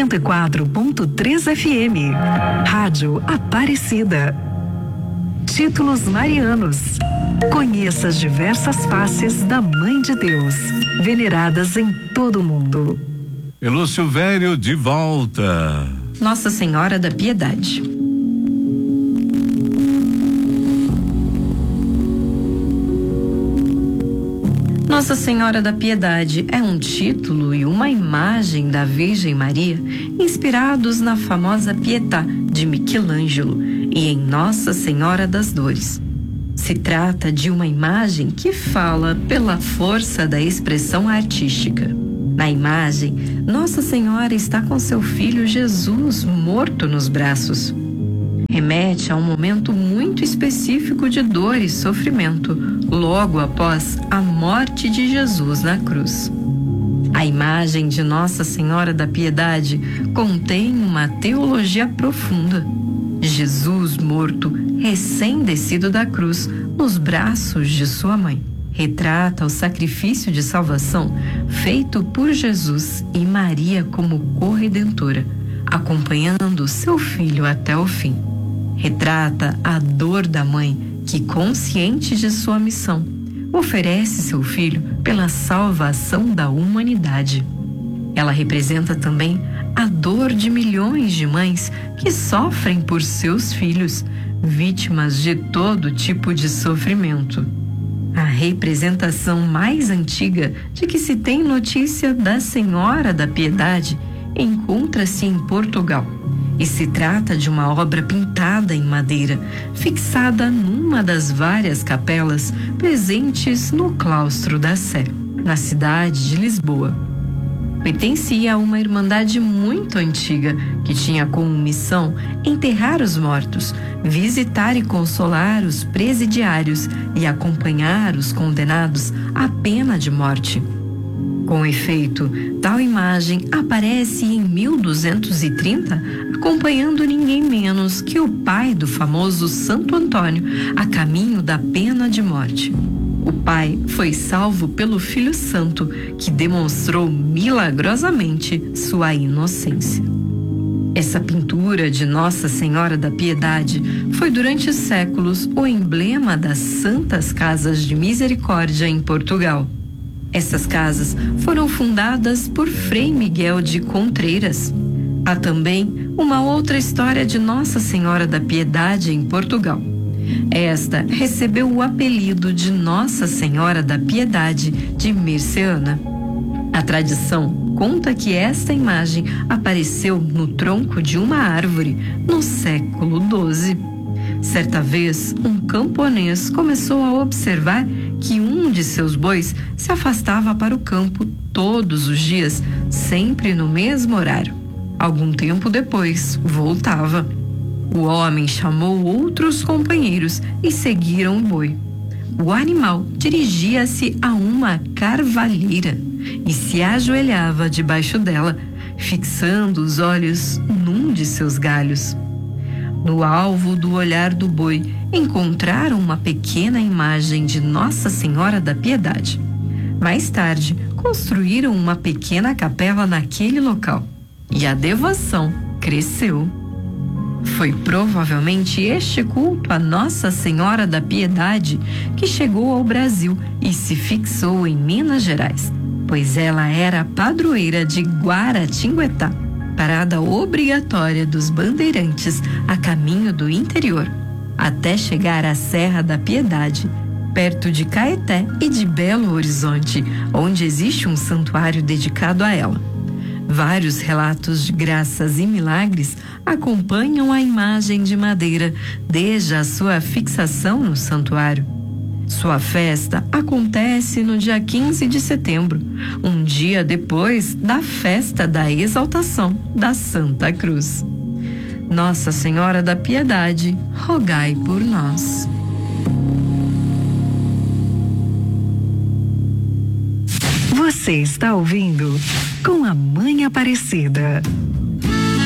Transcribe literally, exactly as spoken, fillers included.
cento e quatro ponto três F M. Rádio Aparecida. Títulos marianos. Conheça as diversas faces da Mãe de Deus, veneradas em todo o mundo. Elô Silvério de volta. Nossa Senhora da Piedade. Nossa Senhora da Piedade é um título e uma imagem da Virgem Maria inspirados na famosa Pietà de Michelangelo e em Nossa Senhora das Dores. Se trata de uma imagem que fala pela força da expressão artística. Na imagem, Nossa Senhora está com seu filho Jesus morto nos braços. Remete a um momento muito específico de dor e sofrimento, logo após a morte de Jesus na cruz. A imagem de Nossa Senhora da Piedade contém uma teologia profunda. Jesus morto, recém-descido da cruz, nos braços de sua mãe. Retrata o sacrifício de salvação feito por Jesus e Maria como corredentora, acompanhando seu filho até o fim. Retrata a dor da mãe que, consciente de sua missão, oferece seu filho pela salvação da humanidade. Ela representa também a dor de milhões de mães que sofrem por seus filhos, vítimas de todo tipo de sofrimento. A representação mais antiga de que se tem notícia da Senhora da Piedade encontra-se em Portugal e se trata de uma obra pintada em madeira, fixada numa das várias capelas presentes no claustro da Sé, na cidade de Lisboa. Pertencia a uma irmandade muito antiga que tinha como missão enterrar os mortos, visitar e consolar os presidiários e acompanhar os condenados à pena de morte. Com efeito, tal imagem aparece em mil duzentos e trinta, acompanhando ninguém menos que o pai do famoso Santo Antônio a caminho da pena de morte. O pai foi salvo pelo Filho Santo, que demonstrou milagrosamente sua inocência. Essa pintura de Nossa Senhora da Piedade foi durante séculos o emblema das Santas Casas de Misericórdia em Portugal. Essas casas foram fundadas por Frei Miguel de Contreiras. Há também uma outra história de Nossa Senhora da Piedade em Portugal. Esta recebeu o apelido de Nossa Senhora da Piedade de Merceana. A tradição conta que esta imagem apareceu no tronco de uma árvore no século doze. Certa vez, um camponês começou a observar que um de seus bois se afastava para o campo todos os dias, sempre no mesmo horário. Algum tempo depois, voltava. O homem chamou outros companheiros e seguiram o boi. O animal dirigia-se a uma carvalheira e se ajoelhava debaixo dela, fixando os olhos num de seus galhos. No alvo do olhar do boi, encontraram uma pequena imagem de Nossa Senhora da Piedade. Mais tarde, construíram uma pequena capela naquele local e a devoção cresceu. Foi provavelmente este culto a Nossa Senhora da Piedade que chegou ao Brasil e se fixou em Minas Gerais, pois ela era a padroeira de Guaratinguetá, parada obrigatória dos bandeirantes a caminho do interior, até chegar à Serra da Piedade, perto de Caeté e de Belo Horizonte, onde existe um santuário dedicado a ela. Vários relatos de graças e milagres acompanham a imagem de madeira desde a sua fixação no santuário. Sua festa acontece no dia quinze de setembro, um dia depois da festa da exaltação da Santa Cruz. Nossa Senhora da Piedade, rogai por nós. Você está ouvindo Com a Mãe Aparecida.